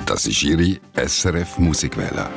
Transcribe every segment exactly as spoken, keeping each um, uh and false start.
Das ist Ihre S R F Musikwelle.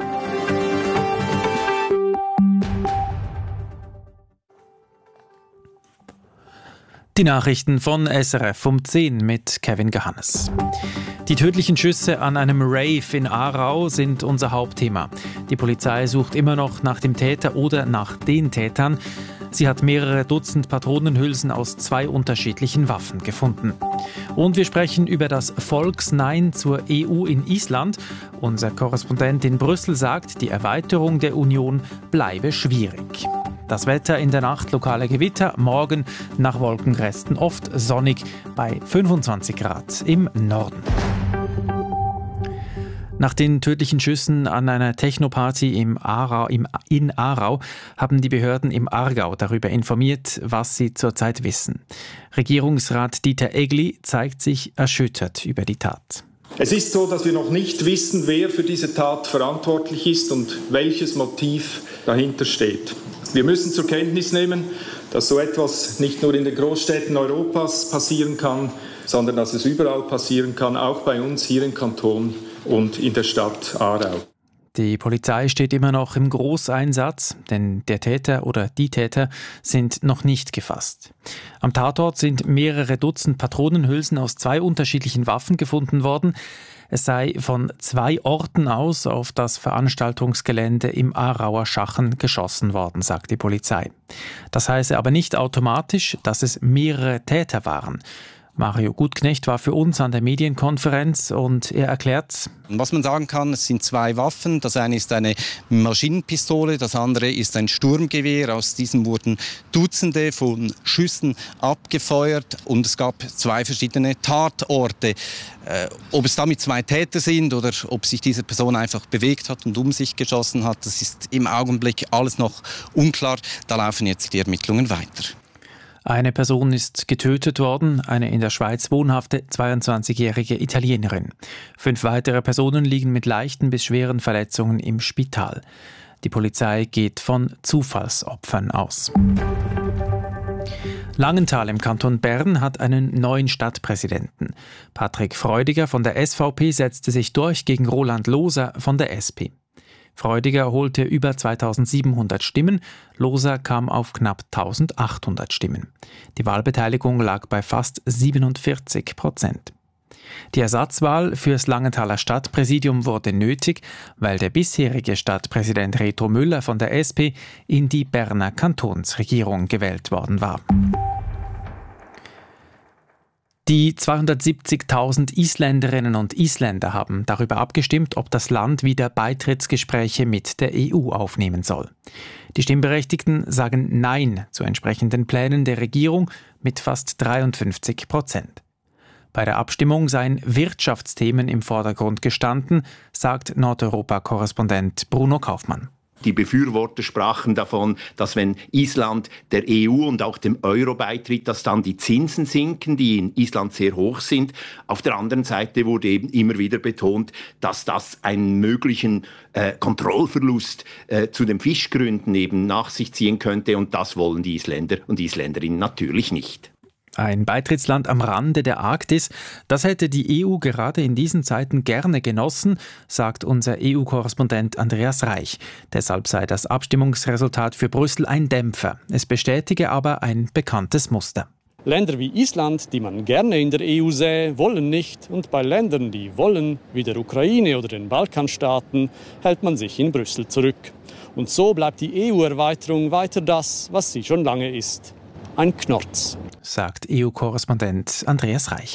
Die Nachrichten von S R F um zehn mit Kevin Gehannes. Die tödlichen Schüsse an einem Rave in Aarau sind unser Hauptthema. Die Polizei sucht immer noch nach dem Täter oder nach den Tätern. Sie hat mehrere Dutzend Patronenhülsen aus zwei unterschiedlichen Waffen gefunden. Und wir sprechen über das Volksnein zur E U in Island. Unser Korrespondent in Brüssel sagt, die Erweiterung der Union bleibe schwierig. Das Wetter in der Nacht, lokale Gewitter, morgen nach Wolkenresten oft sonnig bei fünfundzwanzig Grad im Norden. Nach den tödlichen Schüssen an einer Technoparty im Aarau, im, in Aarau haben die Behörden im Aargau darüber informiert, was sie zurzeit wissen. Regierungsrat Dieter Egli zeigt sich erschüttert über die Tat. Es ist so, dass wir noch nicht wissen, wer für diese Tat verantwortlich ist und welches Motiv dahinter steht. Wir müssen zur Kenntnis nehmen, dass so etwas nicht nur in den Großstädten Europas passieren kann, sondern dass es überall passieren kann, auch bei uns hier im Kanton und in der Stadt Aarau. Die Polizei steht immer noch im Großeinsatz, denn der Täter oder die Täter sind noch nicht gefasst. Am Tatort sind mehrere Dutzend Patronenhülsen aus zwei unterschiedlichen Waffen gefunden worden. Es sei von zwei Orten aus auf das Veranstaltungsgelände im Aarauer Schachen geschossen worden, sagt die Polizei. Das heiße aber nicht automatisch, dass es mehrere Täter waren. Mario Gutknecht war für uns an der Medienkonferenz und er erklärt: Was man sagen kann, es sind zwei Waffen. Das eine ist eine Maschinenpistole, das andere ist ein Sturmgewehr. Aus diesem wurden Dutzende von Schüssen abgefeuert und es gab zwei verschiedene Tatorte. Äh, ob es damit zwei Täter sind oder ob sich diese Person einfach bewegt hat und um sich geschossen hat, das ist im Augenblick alles noch unklar. Da laufen jetzt die Ermittlungen weiter. Eine Person ist getötet worden, eine in der Schweiz wohnhafte zweiundzwanzigjährige Italienerin. Fünf weitere Personen liegen mit leichten bis schweren Verletzungen im Spital. Die Polizei geht von Zufallsopfern aus. Langenthal im Kanton Bern hat einen neuen Stadtpräsidenten. Patrick Freudiger von der S V P setzte sich durch gegen Roland Loser von der S P. Freudiger holte über zweitausendsiebenhundert Stimmen, Loser kam auf knapp eintausendachthundert Stimmen. Die Wahlbeteiligung lag bei fast siebenundvierzig Prozent. Die Ersatzwahl fürs Langenthaler Stadtpräsidium wurde nötig, weil der bisherige Stadtpräsident Reto Müller von der S P in die Berner Kantonsregierung gewählt worden war. Die zweihundertsiebzigtausend Isländerinnen und Isländer haben darüber abgestimmt, ob das Land wieder Beitrittsgespräche mit der E U aufnehmen soll. Die Stimmberechtigten sagen Nein zu entsprechenden Plänen der Regierung mit fast dreiundfünfzig Prozent. Bei der Abstimmung seien Wirtschaftsthemen im Vordergrund gestanden, sagt Nordeuropa-Korrespondent Bruno Kaufmann. Die Befürworter sprachen davon, dass wenn Island der E U und auch dem Euro beitritt, dass dann die Zinsen sinken, die in Island sehr hoch sind. Auf der anderen Seite wurde eben immer wieder betont, dass das einen möglichen äh, Kontrollverlust äh, zu den Fischgründen eben nach sich ziehen könnte. Und das wollen die Isländer und Isländerinnen natürlich nicht. Ein Beitrittsland am Rande der Arktis, das hätte die E U gerade in diesen Zeiten gerne genossen, sagt unser E U-Korrespondent Andreas Reich. Deshalb sei das Abstimmungsresultat für Brüssel ein Dämpfer. Es bestätige aber ein bekanntes Muster. Länder wie Island, die man gerne in der E U sähe, wollen nicht. Und bei Ländern, die wollen, wie der Ukraine oder den Balkanstaaten, hält man sich in Brüssel zurück. Und so bleibt die E U-Erweiterung weiter das, was sie schon lange ist. Ein Knorz, sagt E U-Korrespondent Andreas Reich.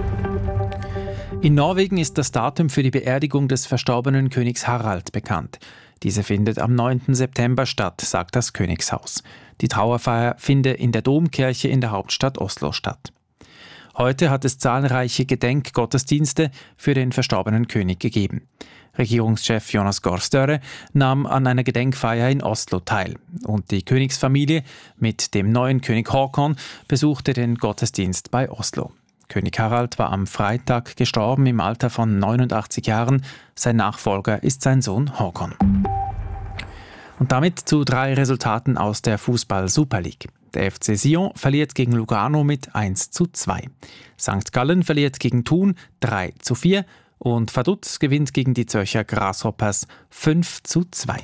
In Norwegen ist das Datum für die Beerdigung des verstorbenen Königs Harald bekannt. Diese findet am neunten September statt, sagt das Königshaus. Die Trauerfeier finde in der Domkirche in der Hauptstadt Oslo statt. Heute hat es zahlreiche Gedenkgottesdienste für den verstorbenen König gegeben. Regierungschef Jonas Gahr Støre nahm an einer Gedenkfeier in Oslo teil. Und die Königsfamilie mit dem neuen König Håkon besuchte den Gottesdienst bei Oslo. König Harald war am Freitag gestorben im Alter von neunundachtzig Jahren. Sein Nachfolger ist sein Sohn Håkon. Und damit zu drei Resultaten aus der Fußball-Super League. Der F C Sion verliert gegen Lugano mit eins zu zwei. Sankt Gallen verliert gegen Thun drei zu vier und Vaduz gewinnt gegen die Zürcher Grasshoppers fünf zu zwei.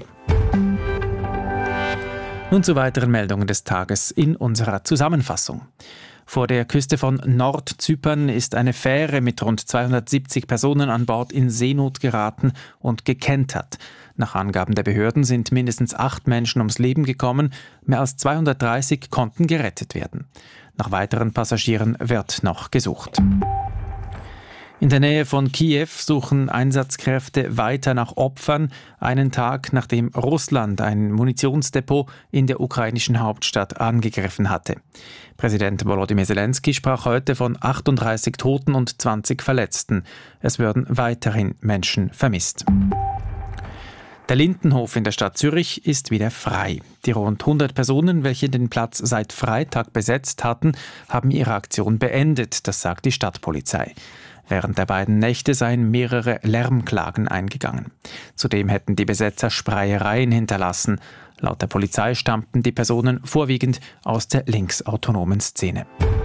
Nun zu weiteren Meldungen des Tages in unserer Zusammenfassung. Vor der Küste von Nordzypern ist eine Fähre mit rund zweihundertsiebzig Personen an Bord in Seenot geraten und gekentert. Nach Angaben der Behörden sind mindestens acht Menschen ums Leben gekommen, mehr als zweihundertdreißig konnten gerettet werden. Nach weiteren Passagieren wird noch gesucht. In der Nähe von Kiew suchen Einsatzkräfte weiter nach Opfern, einen Tag nachdem Russland ein Munitionsdepot in der ukrainischen Hauptstadt angegriffen hatte. Präsident Volodymyr Zelensky sprach heute von achtunddreißig Toten und zwanzig Verletzten. Es würden weiterhin Menschen vermisst. Der Lindenhof in der Stadt Zürich ist wieder frei. Die rund hundert Personen, welche den Platz seit Freitag besetzt hatten, haben ihre Aktion beendet, das sagt die Stadtpolizei. Während der beiden Nächte seien mehrere Lärmklagen eingegangen. Zudem hätten die Besetzer Sprayereien hinterlassen. Laut der Polizei stammten die Personen vorwiegend aus der linksautonomen Szene.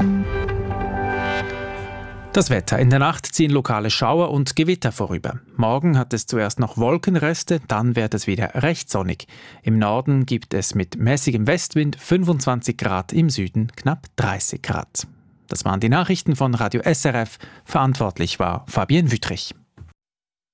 Das Wetter. In der Nacht ziehen lokale Schauer und Gewitter vorüber. Morgen hat es zuerst noch Wolkenreste, dann wird es wieder recht sonnig. Im Norden gibt es mit mäßigem Westwind fünfundzwanzig Grad, im Süden knapp dreißig Grad. Das waren die Nachrichten von Radio S R F. Verantwortlich war Fabienne Wüttrich.